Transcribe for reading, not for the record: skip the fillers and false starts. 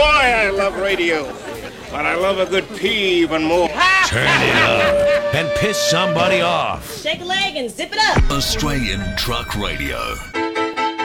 I love radio. But I love a good pee even more. Turn it up and piss somebody off. Shake a leg and zip it up. Australian Truck Radio.